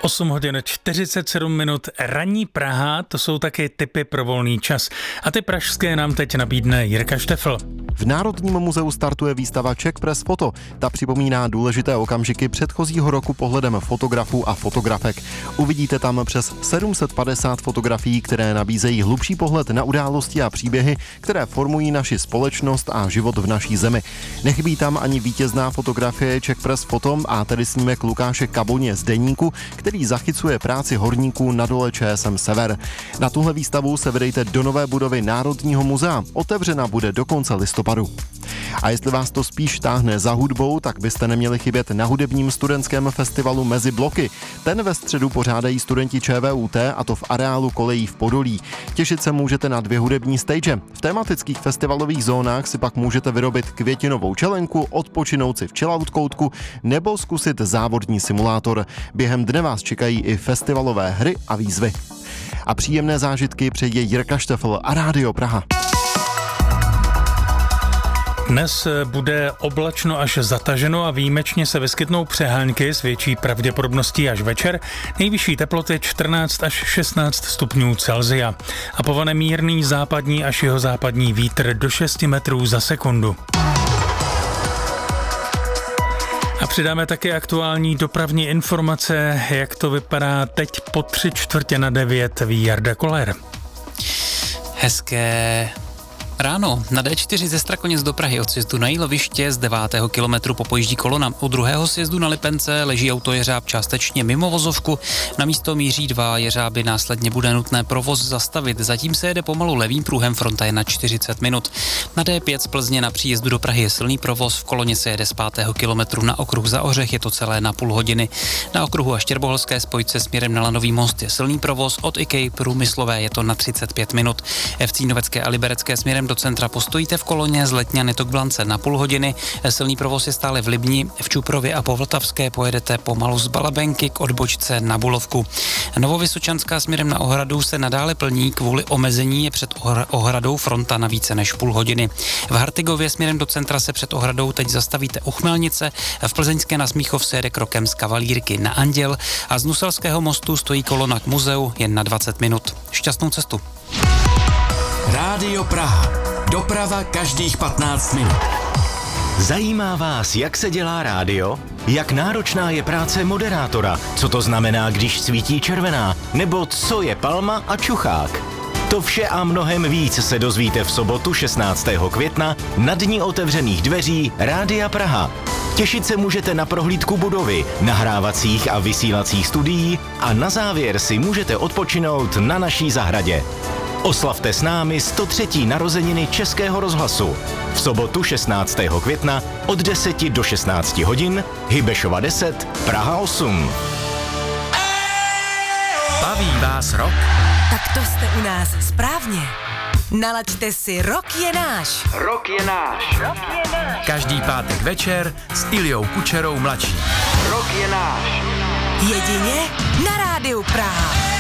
8 hodin 47 minut, ranní Praha, to jsou taky tipy pro volný čas. A ty pražské nám teď nabídne Jirka Štefl. V Národním muzeu startuje výstava Czech Press Photo. Ta připomíná důležité okamžiky předchozího roku pohledem fotografů a fotografek. Uvidíte tam přes 750 fotografií, které nabízejí hlubší pohled na události a příběhy, které formují naši společnost a život v naší zemi. Nechybí tam ani vítězná fotografie Czech Press Photo a tedy snímek Lukáše Kaboně z deníku, který zachycuje práci horníků na dole ČSM Sever. Na tuhle výstavu se vydejte do nové budovy Národního muzea. Otevřena bude do konce listopadu. A jestli vás to spíš táhne za hudbou, tak byste neměli chybět na hudebním studentském festivalu Mezi bloky. Ten ve středu pořádají studenti ČVUT, a to v areálu kolejí v Podolí. Těšit se můžete na 2 hudební stage. V tematických festivalových zónách si pak můžete vyrobit květinovou čelenku, odpočinout si v chillout koutku nebo zkusit závodní simulátor. Během dne vás čekají i festivalové hry a výzvy. A příjemné zážitky přeje Jirka Štefl a Rádio Praha. Dnes bude oblačno až zataženo a výjimečně se vyskytnou přehánky s větší pravděpodobností až večer. Nejvyšší teploty 14 až 16 stupňů Celsia. A povane mírný západní až jihozápadní vítr do 6 metrů za sekundu. A přidáme také aktuální dopravní informace, jak to vypadá teď po 8:45 ví Jarda Koller. Hezké ráno. Na D4 ze Strakoněc do Prahy od sjezdu na Jíloviště z 9. kilometru popojíždí kolona. U druhého sjezdu na Lipence leží autojeřáb částečně mimo vozovku. Na místo míří 2 jeřáby, následně bude nutné provoz zastavit. Zatím se jede pomalu levým pruhem, fronta je na 40 minut. Na D5 z Plzně na příjezdu do Prahy je silný provoz, v koloně se jede z 5. kilometru na okruh za Ořech, je to celé na půl hodiny. Na okruhu a Štěrboholské spojce směrem na Lanový most je silný provoz, od IKEA Průmyslové je to na 35 minut. V Cínovecké a Liberecké směrem do centra postojíte v koloně z Letňany to k Blance na půl hodiny. Silný provoz je stále v Libni, v Čuprově a po Vltavské pojedete pomalu z Balabenky k odbočce na Bulovku. Novovysočanská směrem na Ohradu se nadále plní, kvůli omezení je před Ohradou fronta na více než půl hodiny. V Hartigově směrem do centra se před Ohradou teď zastavíte u Chmelnice, v Plzeňské na Smíchov se jede krokem z Kavalírky na Anděl a z Nuselského mostu stojí kolona k muzeu jen na 20 minut. Šťastnou cestu. Rádio Praha. Doprava každých 15 minut. Zajímá vás, jak se dělá rádio? Jak náročná je práce moderátora? Co to znamená, když svítí červená? Nebo co je palma a čuchák? To vše a mnohem víc se dozvíte v sobotu 16. května na Dni otevřených dveří Rádia Praha. Těšit se můžete na prohlídku budovy, nahrávacích a vysílacích studií a na závěr si můžete odpočinout na naší zahradě. Oslavte s námi 103. narozeniny Českého rozhlasu. V sobotu 16. května od 10 do 16 hodin, Hybešova 10, Praha 8. Baví vás rock? Tak to jste u nás správně. Nalaďte si Rock je náš. Rock je náš. Rock je náš. Každý pátek večer s Iljou Kučerou mladší. Rock je náš. Jedině na Rádiu Praha.